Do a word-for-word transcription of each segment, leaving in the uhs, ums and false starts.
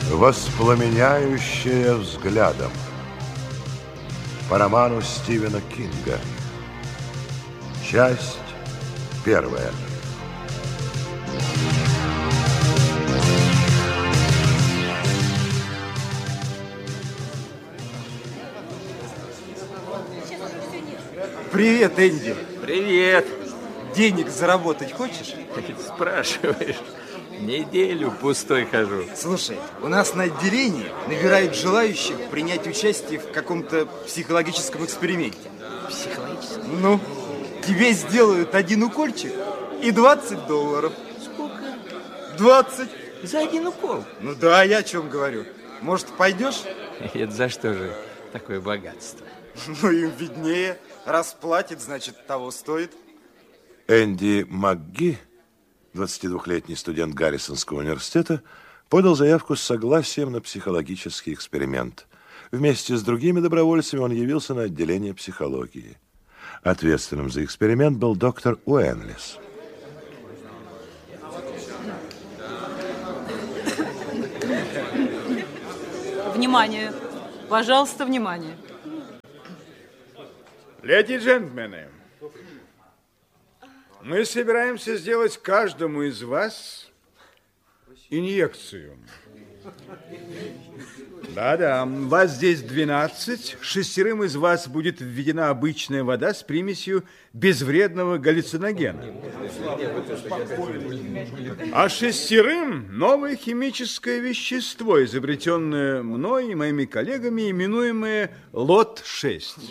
Воспламеняющая взглядом. По роману Стивена Кинга. Часть первая. Привет, Энди. Привет. Денег заработать хочешь? Спрашиваешь. Неделю пустой хожу. Слушай, у нас на отделении набирают желающих принять участие в каком-то психологическом эксперименте. Психологическом? Ну, тебе сделают один укольчик и двадцать долларов. Сколько? двадцать. За один укол? Ну да, я о чем говорю. Может, пойдешь? Это за что же такое богатство? Ну, им виднее. Раз платит, значит, того стоит. Энди МакГи, двадцатидвухлетний студент Гаррисонского университета, подал заявку с согласием на психологический эксперимент. Вместе с другими добровольцами он явился на отделение психологии. Ответственным за эксперимент был доктор Уэнлис. Внимание! Пожалуйста, внимание! Леди и джентльмены, мы собираемся сделать каждому из вас инъекцию. Да-да, вас здесь двенадцать, шестерым из вас будет введена обычная вода с примесью безвредного галлюциногена. А шестерым новое химическое вещество, изобретенное мной и моими коллегами, именуемое лот шесть.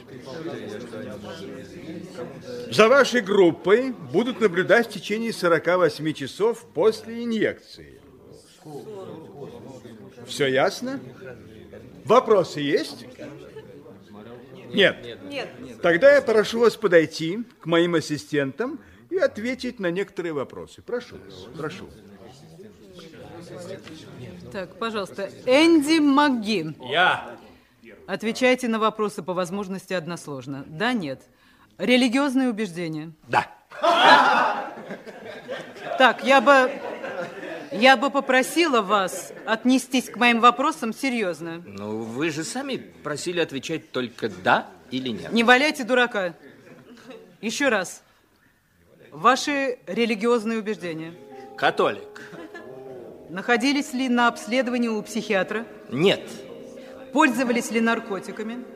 За вашей группой будут наблюдать в течение сорока восьми часов после инъекции. Все ясно? Вопросы есть? Нет. Нет. Тогда я прошу вас подойти к моим ассистентам и ответить на некоторые вопросы. Прошу вас, прошу. Так, пожалуйста, Энди МакГи. Я. Отвечайте на вопросы по возможности односложно. Да, нет. Религиозные убеждения? Да. Так, я бы... Я бы попросила вас отнестись к моим вопросам серьезно. Ну, вы же сами просили отвечать только да или нет. Не валяйте дурака. Еще раз. Ваши религиозные убеждения? Католик. Находились ли на обследовании у психиатра? Нет. Пользовались ли наркотиками?